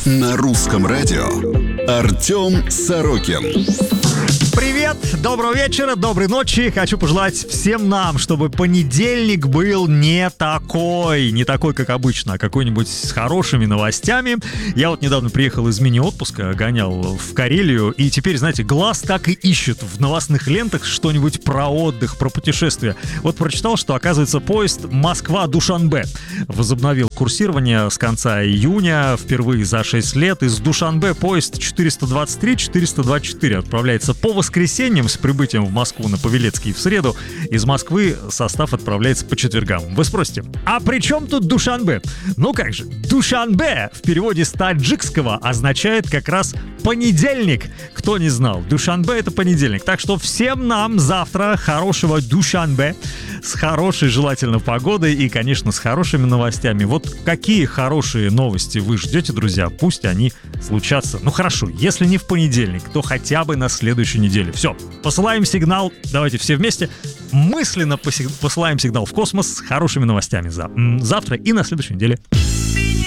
На русском радио Артем Сорокин. Привет, доброго вечера, доброй ночи. Хочу пожелать всем нам, чтобы понедельник был не такой, как обычно, а какой-нибудь с хорошими новостями. Я вот недавно приехал из мини-отпуска, гонял в Карелию, и теперь, знаете, глаз так и ищет в новостных лентах что-нибудь про отдых, про путешествия. Вот прочитал, что, оказывается, поезд Москва-Душанбе возобновил курсирование с конца июня, впервые за 6 лет. Из Душанбе поезд 423-424 отправляется по воскресеньям с прибытием в Москву на Павелецкий в среду. Из Москвы состав отправляется по четвергам. Вы спросите, а при чем тут Душанбе? Ну как же, Душанбе в переводе с таджикского означает как раз понедельник. Кто не знал, Душанбе — это понедельник. Так что всем нам завтра хорошего Душанбе, с хорошей желательно погодой и, конечно, с хорошими новостями. Вот какие хорошие новости вы ждете, друзья? Пусть они случатся. Ну хорошо, если не в понедельник, то хотя бы на следующей неделе. Все, посылаем сигнал, давайте все вместе мысленно посылаем сигнал в космос с хорошими новостями завтра и на следующей неделе.